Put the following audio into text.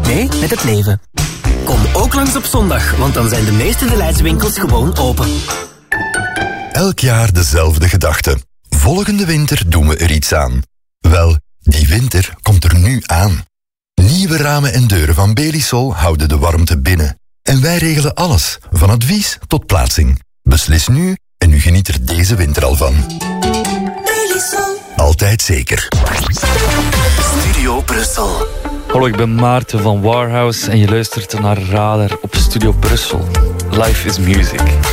mee met het leven. Kom ook langs op zondag, want dan zijn de meeste De Leidse winkels gewoon open. Elk jaar dezelfde gedachte. Volgende winter doen we er iets aan. Wel, die winter komt er nu aan. Nieuwe ramen en deuren van Belisol houden de warmte binnen. En wij regelen alles, van advies tot plaatsing. Beslis nu en u geniet er deze winter al van. Belisol. Altijd zeker. Studio Brussel. Hallo, ik ben Maarten van Warhouse en je luistert naar Radar op Studio Brussel. Life is music.